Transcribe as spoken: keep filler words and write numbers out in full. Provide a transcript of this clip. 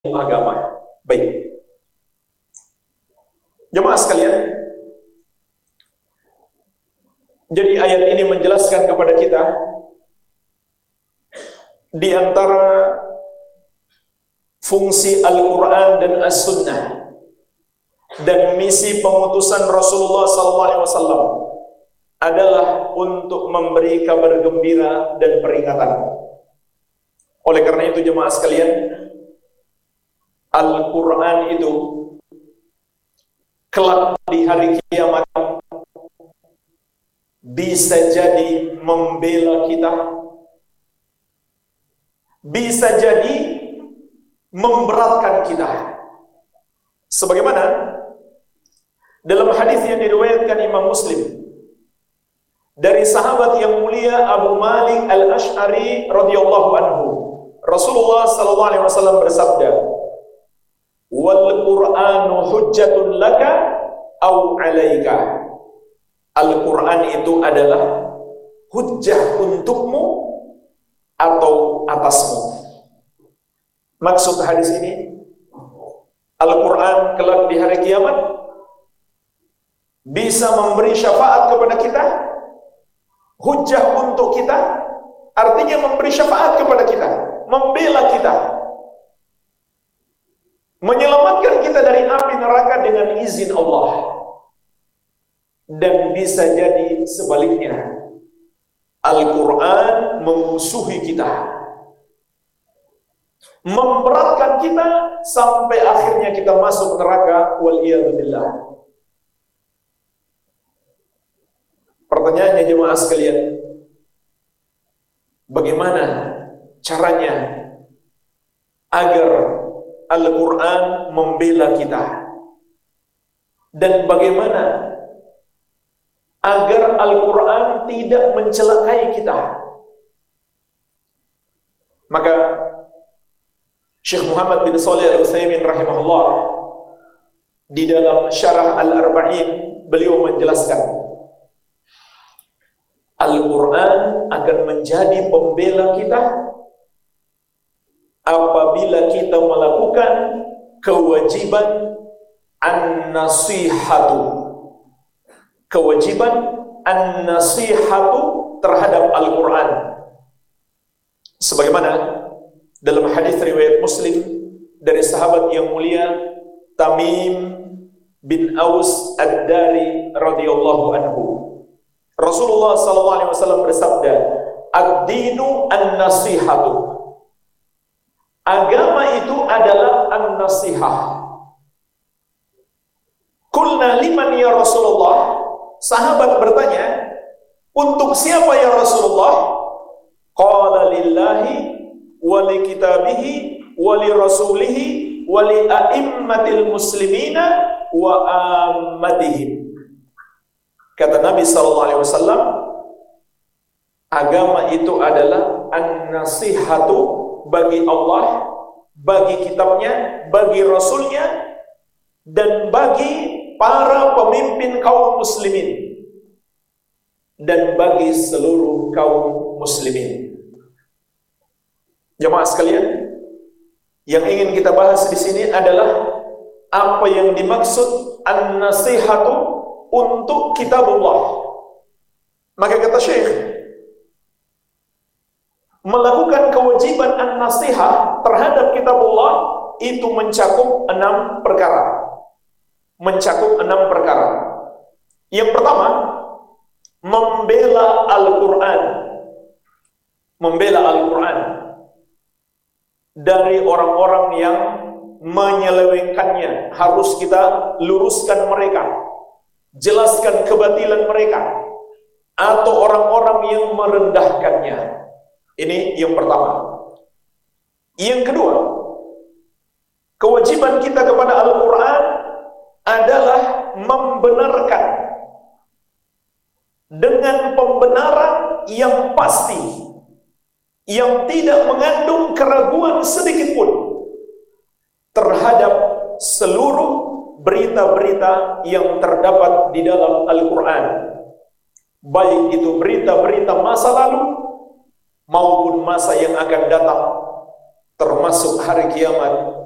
agama. Baik. Jemaah sekalian, jadi ayat ini menjelaskan kepada kita di antara fungsi Al-Quran dan As-Sunnah dan misi pengutusan Rasulullah sallallahu alaihi wasallam adalah untuk memberi kabar gembira dan peringatan. Oleh karena itu jemaah sekalian, Al-Quran itu kelak di hari kiamat bisa jadi membela kita, bisa jadi memberatkan kita. Sebagaimana dalam hadis yang diriwayatkan Imam Muslim dari sahabat yang mulia Abu Malik Al-Asy'ari radhiyallahu anhu, Rasulullah sallallahu alaihi wasallam bersabda, "Wal Qur'anu hujjatun laka au 'alaika." Al-Quran itu adalah hujjah untukmu atau atasmu. Maksud hadis ini, Al-Quran kelak di hari kiamat bisa memberi syafaat kepada kita, hujjah untuk kita, artinya memberi syafaat kepada kita, membela kita, menyelamatkan kita dari api neraka dengan izin Allah. Dan bisa jadi sebaliknya, Al-Quran memusuhi kita, memberatkan kita sampai akhirnya kita masuk neraka, waliyadzubillah. Pertanyaannya jemaah sekalian, bagaimana caranya agar Al-Quran membela kita? Dan bagaimana agar Al-Quran tidak mencelakai kita? Maka Syekh Muhammad bin Shalih Al-Utsaimin rahimahullah di dalam Syarah Al-Arba'in beliau menjelaskan, Al-Quran akan menjadi pembela kita apabila kita melakukan kewajiban an-nasihatu, kewajiban an-nasihatu terhadap Al-Quran. Sebagaimana dalam hadis riwayat Muslim dari sahabat yang mulia Tamim bin Aus Ad-Dari radhiyallahu anhu, Rasulullah sallallahu alaihi wasallam bersabda, "Ad-dinu an-nasihatu." Agama itu adalah an-nasihah. Qulna liman ya Rasulullah? Sahabat bertanya, untuk siapa ya Rasulullah? Qala lillahi wa li kitabihi wa li rasulihi wa li a'immatil muslimina wa ammatihim. Kata Nabi sallallahu alaihi wasallam, agama itu adalah an-nasihatu bagi Allah, bagi kitabnya, bagi rasulnya, dan bagi para pemimpin kaum muslimin, dan bagi seluruh kaum muslimin. Jemaah sekalian, yang ingin kita bahas di sini adalah apa yang dimaksud an-nasihatu untuk kitabullah. Maka kata Syekh, melakukan kewajiban an-nasihah terhadap kitabullah itu mencakup enam perkara. Mencakup enam perkara. Yang pertama, membela Al-Quran. Membela Al-Quran dari orang-orang yang menyelewengkannya. Harus kita luruskan mereka, jelaskan kebatilan mereka, atau orang-orang yang merendahkannya. Ini yang pertama. Yang kedua, kewajiban kita kepada Al-Quran adalah membenarkan dengan pembenaran yang pasti, yang tidak mengandung keraguan sedikit pun terhadap seluruh berita-berita yang terdapat di dalam Al-Quran, baik itu berita-berita masa lalu maupun masa yang akan datang, termasuk hari kiamat